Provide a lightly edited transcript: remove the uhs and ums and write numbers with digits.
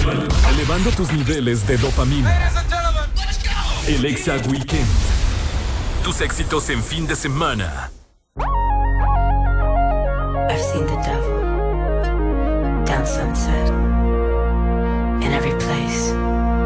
Elevando tus niveles de dopamina. El Exa Weekend. Tus éxitos en fin de semana. I've seen the devil down sunset.